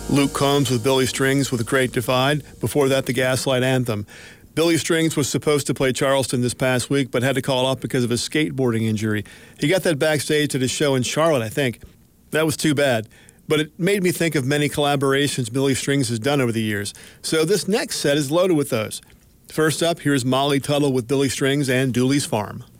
Luke Combs with Billy Strings with Great Divide. Before that, the Gaslight Anthem. Billy Strings was supposed to play Charleston this past week, but had to call off because of a skateboarding injury. He got that backstage at his show in Charlotte, I think. That was too bad. But it made me think of many collaborations Billy Strings has done over the years. So this next set is loaded with those. First up, here's Molly Tuttle with Billy Strings and Dooley's Farm.